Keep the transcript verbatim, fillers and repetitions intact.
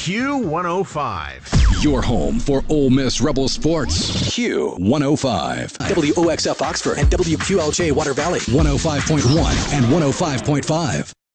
Q one oh five. Your home for Ole Miss Rebel sports. Q one oh five. W O X F Oxford and W Q L J Water Valley. one oh five point one and one oh five point five.